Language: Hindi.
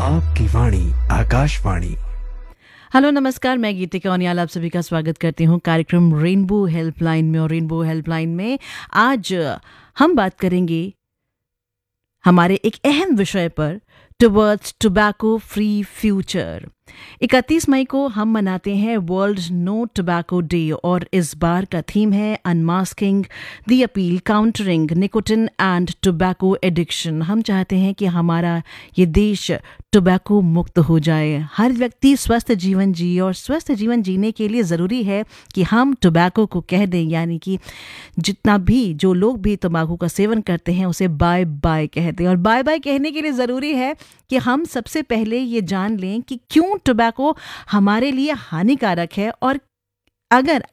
आपकी वाणी आकाशवाणी। हेलो नमस्कार, मैं गीतिका ओनियाल आप सभी का स्वागत करती हूँ कार्यक्रम रेनबो हेल्पलाइन में। और रेनबो हेल्पलाइन में आज हम बात करेंगे हमारे एक अहम विषय पर, टुवर्ड्स टोबैको फ्री फ्यूचर। 31 मई को हम मनाते हैं वर्ल्ड नो टोबैको डे और इस बार का थीम है unmasking the appeal, countering nicotine and tobacco addiction. हम चाहते हैं कि हमारा ये देश टोबैको मुक्त हो जाए, हर व्यक्ति स्वस्थ जीवन जिए, और स्वस्थ जीवन जीने के लिए ज़रूरी है कि हम टोबैको को कह दें, यानी कि जितना भी जो लोग भी तंबाकू का सेवन करते हैं उसे बाय बाय कह दें। और बाय बाय कहने के लिए ज़रूरी है कि हम सबसे पहले ये जान लें कि क्यों टोबैको हमारे लिए हानिकारक है, और अगर